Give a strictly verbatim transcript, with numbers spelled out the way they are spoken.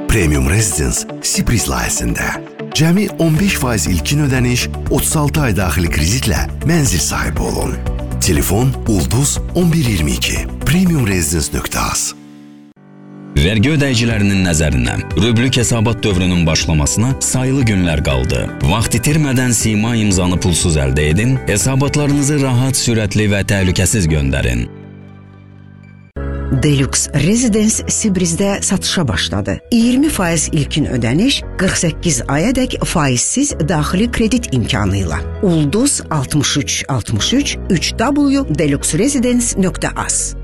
Premium Residence Sibris layihəsində. Cəmi on beş faiz ilkin ödəniş, otuz altı ay daxili kreditlə mənzil sahibi olun. Telefon Ulduz on bir iyirmi iki. premium residence nöqtə az. Vergi ödəyicilərinin nəzərinə, rubrik hesabat dövrünün başlamasına sayılı günlər qaldı. Vaxt itirmədən Sima imzanı pulsuz əldə edin, hesabatlarınızı rahat, sürətli və təhlükəsiz göndərin. Deluxe Residence Sibris'də satışa başladı. iyirmi faiz ilkin ödəniş, qırx səkkiz ayadək faizsiz daxili kredit imkanıyla. Ulduz altmış üç altmış üç üç w deluxe residence nöqtə az.